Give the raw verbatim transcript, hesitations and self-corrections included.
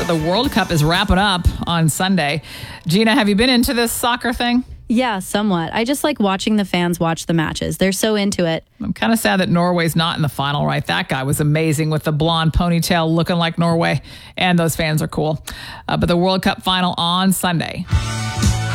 but the World Cup is wrapping up on Sunday. Gina, have you been into this soccer thing? Yeah, somewhat. I just like watching the fans watch the matches. They're so into it. I'm kind of sad that Norway's not in the final, right? That guy was amazing with the blonde ponytail looking like Norway, and those fans are cool. Uh, but the World Cup final on Sunday.